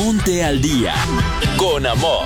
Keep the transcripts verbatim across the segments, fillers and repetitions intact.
Ponte al día con Amor.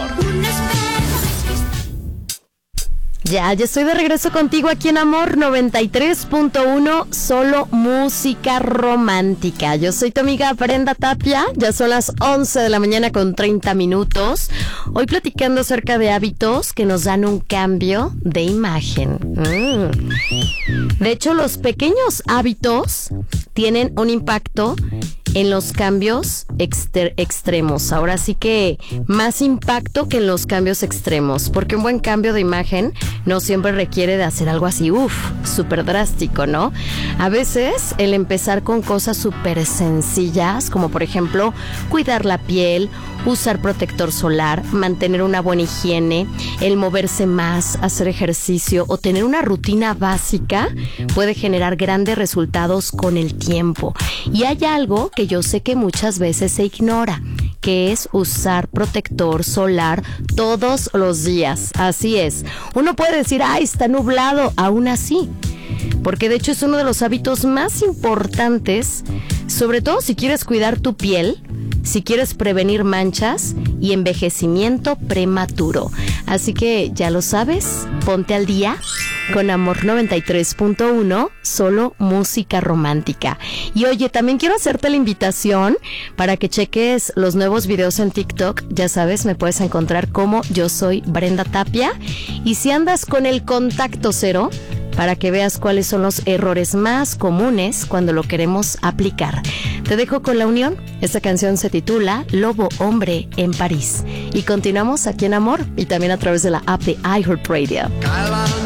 Ya, ya estoy de regreso contigo aquí en Amor noventa y tres punto uno, solo música romántica. Yo soy tu amiga Brenda Tapia, ya son las once de la mañana con treinta minutos. Hoy platicando acerca de hábitos que nos dan un cambio de imagen. Mm. De hecho, los pequeños hábitos tienen un impacto en los cambios exter- extremos. Ahora sí que más impacto que en los cambios extremos, porque un buen cambio de imagen no siempre requiere de hacer algo así, uff, súper drástico, ¿no? A veces el empezar con cosas súper sencillas, como por ejemplo cuidar la piel, usar protector solar, mantener una buena higiene, el moverse más, hacer ejercicio o tener una rutina básica puede generar grandes resultados con el tiempo. Y hay algo que yo sé que muchas veces se ignora, que es usar protector solar todos los días. Así es. Uno puede decir, ay, está nublado, aún así. Porque de hecho es uno de los hábitos más importantes, sobre todo si quieres cuidar tu piel, si quieres prevenir manchas y envejecimiento prematuro. Así que ya lo sabes, ponte al día con Amor noventa y tres punto uno, solo música romántica. Y oye, también quiero hacerte la invitación para que cheques los nuevos videos en TikTok. Ya sabes, me puedes encontrar como Yo Soy Brenda Tapia. Y si andas con el contacto cero, para que veas cuáles son los errores más comunes cuando lo queremos aplicar. Te dejo con La Unión. Esta canción se titula Lobo Hombre en París. Y continuamos aquí en Amor y también a través de la app de iHeartRadio.